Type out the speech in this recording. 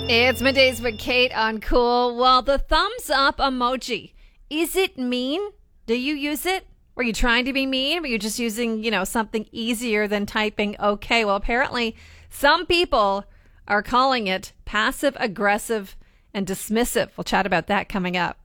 It's Middays with Kate on Cool. Well, the thumbs up emoji, is it mean? Do you use it? Were you trying to be mean? Were you just using, something easier than typing okay? Well, apparently some people are calling it passive aggressive and dismissive. We'll chat about that coming up.